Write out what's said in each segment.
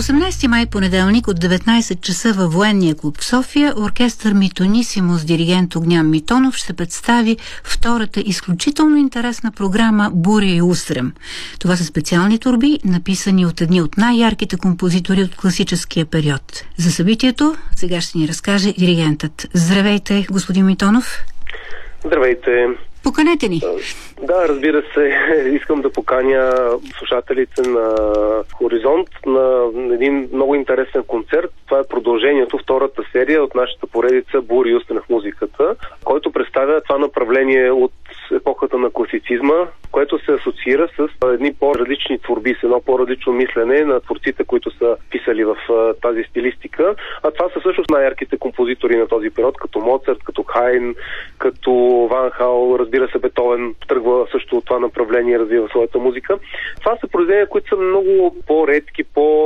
На 18 май понеделник от 19 часа във Военния клуб в София оркестър Митонисимо с диригент Огнян Митонов ще представи втората изключително интересна програма Буря и устрем. Това са специални торби, написани от едни от най-ярките композитори от класическия период. За събитието сега ще ни разкаже диригентът. Здравейте, господин Митонов. Здравейте. Поканете ни. Да, разбира се. Искам да поканя слушателите на Хоризонт на един много интересен концерт. Това е продължението, втората серия от нашата поредица Буря и устрем в музиката, който представя това направление от епохата на класицизма, което се асоциира с едни по-различни творби, с едно по-различно мислене на творците, които са писали в тази стилистика. А това са всъщност най-ярките композитори на този период, като Моцарт, като Хайн, като Ван Хал, разбира се, Бетовен тръгва също от това направление и развива своята музика. Това са произведения, които са много по-редки,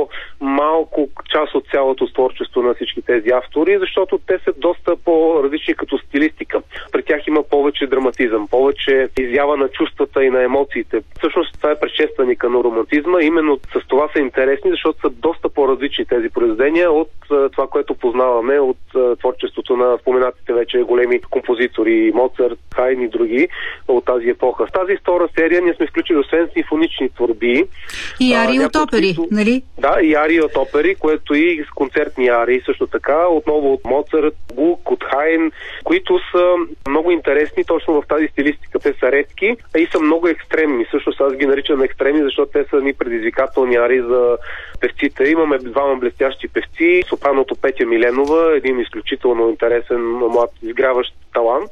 по-малко част от цялото творчество на всички тези автори, защото те са доста по-различни като стилистика. При тях има повече драматизъм, повече изява на чувствата и на емоциите. Всъщност това е предшественика на романтизма. Именно с това са интересни, защото са доста по-различни тези произведения от това, което познаваме от творчеството на споменатите вече големи композитори, Моцарт, Хайн и други от тази епоха. В тази втора серия ние сме включили освен симфонични творби. И арии от опери, нали? Да, и арии от опери, което и с концертни арии също така, отново от Моцарт, Гук, от Хайн, които са много интересни точно в тази стилистика. Те са редки, а и са много екстремни. Всъщност аз ги наричам екстремни, защото те са ни предизвикателни арии за певците. Имаме двама блестящи певци, сопраното Петя Миленова, един изключително интересен млад изгряващ талант,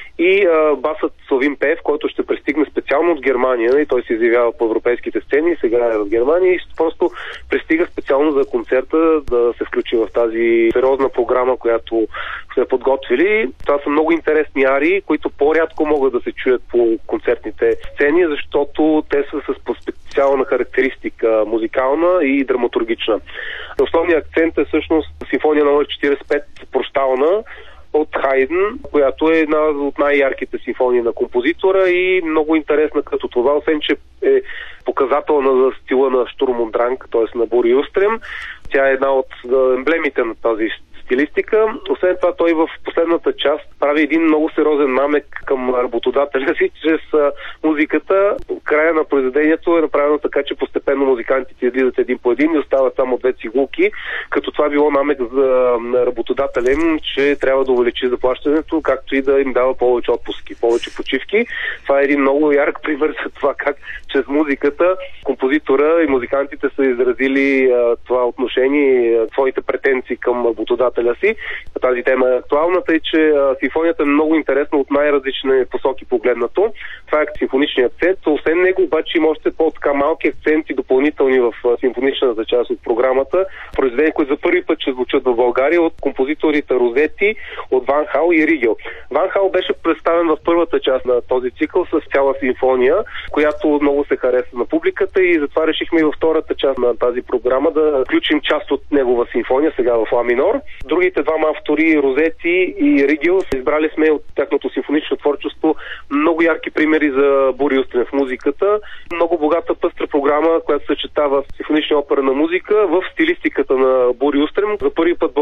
и басът Славин Пеев, който ще пристигне специално от Германия, и той се изявява по европейските сцени, сега е в Германия и просто пристига специално за концерта да се включи в тази сериозна програма, която сме подготвили. Това са много интересни арии, които по-рядко могат да се чуят по концертните сцени, защото те са с специална характеристика музикална и драматургична. Основният акцент е всъщност симфония номер 45 Прощална от Хайден, която е една от най-ярките симфонии на композитора и много интересна като това, освен че е показателна за стила на Штурм und Drang, т.е. на Буря и устрем. Тя е една от емблемите на тази стилистика. Освен това, той в последната част прави един много сериозен намек към работодателя си чрез музиката. Края на произведението е направено така, че постепенно музикантите излизат един по един и остават само две цигулки, като това било намек за работодателя им, че трябва да увеличи заплащането, както и да им дава повече отпуски, повече почивки. Това е един много ярък пример за това как чрез музиката композитора и музикантите са изразили това отношение, своите претенции към работодателя си. Тази тема е актуална, тъй че симфонията е много интересна от най-различни посоки погледнато. Това е симфоничният акцент. Освен него обаче има още по-така малки акценти допълнителни в симфоничната част от програмата. Произведения, които за първи път ще звучат в България от композиторите Розети, от Ван Хал и Ригел. Ван Хал беше представен в първата част на този цикъл с цяла симфония, която много се хареса на публиката и затова решихме и във втората част на тази програма да включим част от негова симфония, сега в ла минор. Другите двама автори, Розети и Ригел, избрали сме от тяхното симфонично творчество много ярки примери за Буря и устрем в музиката. Много богата пъстра програма, която съчетава симфонична опера на музика в стилистиката на Буря и устрем. За първи път